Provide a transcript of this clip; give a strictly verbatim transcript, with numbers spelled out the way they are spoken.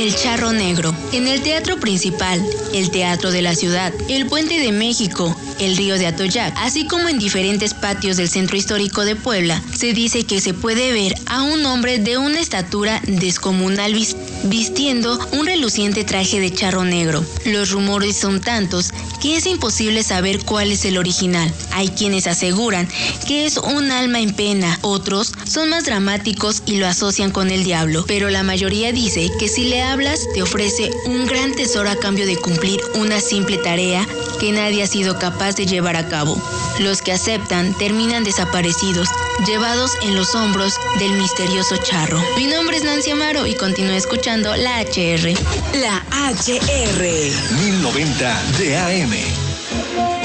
El Charro Negro. En el teatro principal, el Teatro de la Ciudad, el Puente de México, el Río de Atoyac, así como en diferentes patios del centro histórico de Puebla, se dice que se puede ver a un hombre de una estatura descomunal vistiendo un reluciente traje de charro negro. Los rumores son tantos que es imposible saber cuál es el original. Hay quienes aseguran que es un alma en pena, otros son más dramáticos y lo asocian con el diablo, pero la mayoría dice que si le hablas te ofrece un gran tesoro a cambio de cumplir una simple tarea que nadie ha sido capaz de llevar a cabo. Los que aceptan terminan desaparecidos, llevados en los hombros del misterioso charro. Mi nombre es Nancy Amaro y continúo escuchando la H R. La H R. mil noventa de A M.